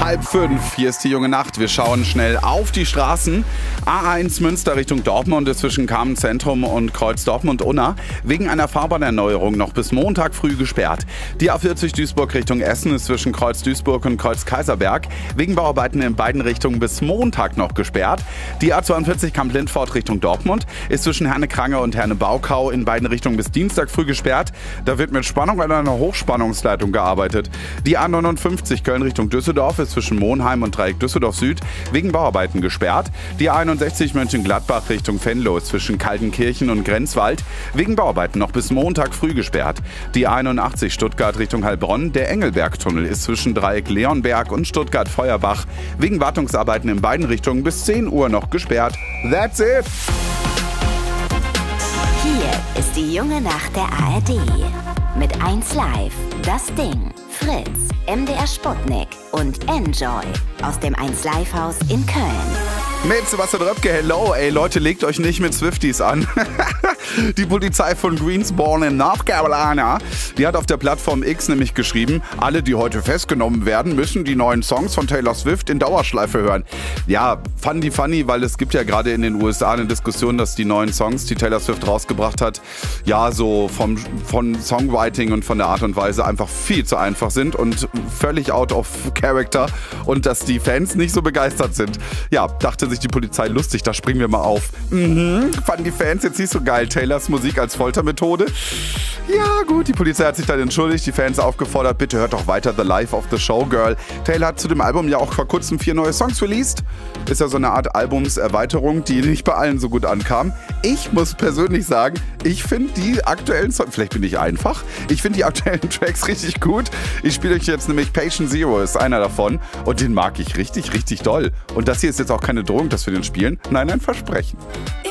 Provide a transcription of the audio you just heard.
4:30. Hier ist die junge Nacht. Wir schauen schnell auf die Straßen. A1 Münster Richtung Dortmund ist zwischen Carmen-Zentrum und Kreuz Dortmund-Unna wegen einer Fahrbahnerneuerung noch bis Montag früh gesperrt. Die A40 Duisburg Richtung Essen ist zwischen Kreuz Duisburg und Kreuz Kaiserberg wegen Bauarbeiten in beiden Richtungen bis Montag noch gesperrt. Die A42 Kamp-Lindfort Richtung Dortmund ist zwischen Herne-Krange und Herne-Baukau in beiden Richtungen bis Dienstag früh gesperrt. Da wird mit Spannung an einer Hochspannungsleitung gearbeitet. Die A59 Köln Richtung Düsseldorf ist zwischen Monheim und Dreieck Düsseldorf Süd wegen Bauarbeiten gesperrt. Die A61 Mönchengladbach Richtung Venlo ist zwischen Kaltenkirchen und Grenzwald wegen Bauarbeiten noch bis Montag früh gesperrt. Die A81 Stuttgart Richtung Heilbronn, der Engelbergtunnel ist zwischen Dreieck Leonberg und Stuttgart-Feuerbach wegen Wartungsarbeiten in beiden Richtungen bis 10 Uhr noch gesperrt. That's it! Hier ist die junge Nacht der ARD. Mit 1Live, Das Ding, Fritz, MDR Sputnik und Enjoy aus dem 1Live-Haus in Köln. Mit Sebastian Röpke, hello, ey Leute, legt euch nicht mit Swifties an. Die Polizei von Greensboro in North Carolina, die hat auf der Plattform X nämlich geschrieben, alle, die heute festgenommen werden, müssen die neuen Songs von Taylor Swift in Dauerschleife hören. Ja, funny, weil es gibt ja gerade in den USA eine Diskussion, dass die neuen Songs, die Taylor Swift rausgebracht hat, ja so von Songwriting und von der Art und Weise einfach viel zu einfach sind und völlig out of character und dass die Fans nicht so begeistert sind. Ja, dachte sich die Polizei, lustig, da springen wir mal auf. Fanden die Fans jetzt nicht so geil, Taylors Musik als Foltermethode? Ja gut, die Polizei hat sich dann entschuldigt, die Fans aufgefordert, bitte hört doch weiter The Life of the Showgirl. Taylor hat zu dem Album ja auch vor kurzem 4 neue Songs released. Ist ja so eine Art Albumserweiterung, die nicht bei allen so gut ankam. Ich muss persönlich sagen, ich finde die aktuellen Songs, vielleicht bin ich einfach, ich finde die aktuellen Tracks richtig gut. Ich spiele euch jetzt nämlich Patient Zero, ist einer davon und den mag ich richtig, richtig doll. Und das hier ist jetzt auch keine Drohung, dass wir den spielen. Nein, ein Versprechen.